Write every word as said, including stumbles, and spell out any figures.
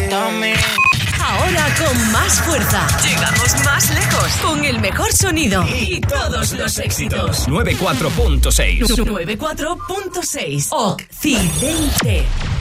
también. Ahora con más fuerza. Llegamos más lejos. Con el mejor sonido. Y todos los éxitos. noventa y cuatro punto seis. noventa y cuatro punto seis. Occidente.